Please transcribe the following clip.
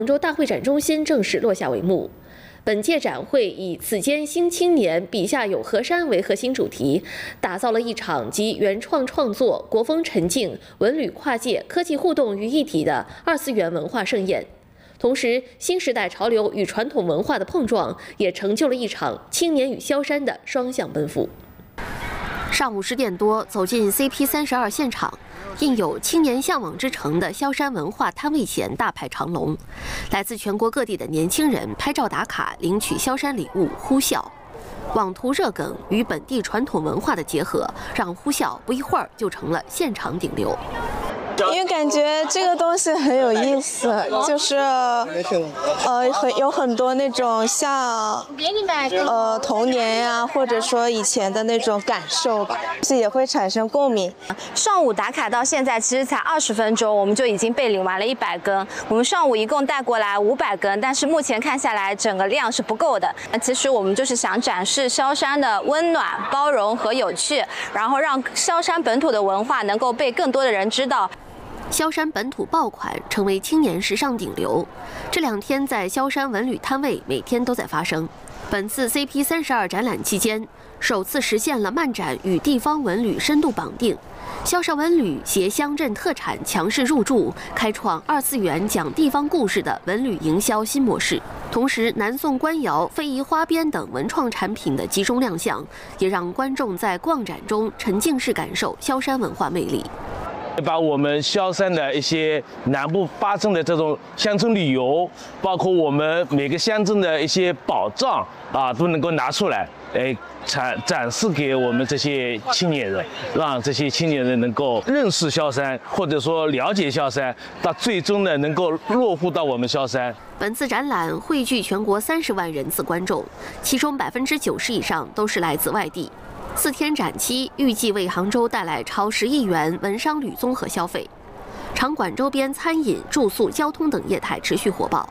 杭州大会展中心正式落下帷幕。本届展会以“此间新青年，笔下有河山”为核心主题，打造了一场集原创创作、国风沉静、文旅跨界、科技互动于一体的二次元文化盛宴。同时，新时代潮流与传统文化的碰撞，也成就了一场青年与萧山的双向奔赴。上午10点多，走进 CP32现场。 印有“青年向往之城”的萧山文化摊位前大排长龙，来自全国各地的年轻人拍照打卡，领取萧山礼物呼啸。网图热梗与本地传统文化的结合，让呼啸不一会儿就成了现场顶流。 因为感觉这个东西很有意思，就是有很多那种像童年呀，或者说以前的那种感受吧，是也会产生共鸣。 上午打卡到现在其实才20分钟，我们就已经被领完了100根。我们上午一共带过来500根，但是目前看下来整个量是不够的。其实我们就是想展示萧山的温暖、包容和有趣，然后让萧山本土的文化能够被更多的人知道。 萧山本土爆款成为青年时尚顶流，这2天在萧山文旅摊位每天都在发生。本次 CP32展览期间，首次实现了漫展与地方文旅深度绑定，萧山文旅携乡镇特产强势入驻，开创2次元讲地方故事的文旅营销新模式。同时，南宋官窑、非遗花边等文创产品的集中亮相，也让观众在逛展中沉浸式感受萧山文化魅力。 把我们萧山的一些南部发生的这种乡村旅游，包括我们每个乡镇的一些宝藏啊，都能够拿出来，展示给我们这些青年人，让这些青年人能够认识萧山，或者说了解萧山，到最终呢能够落户到我们萧山。 本次展览汇聚全国30万人次观众，其中90%以上都是来自外地。 4天展期预计为杭州带来超10亿元文商旅综合消费，场馆周边餐饮、住宿、交通等业态持续火爆。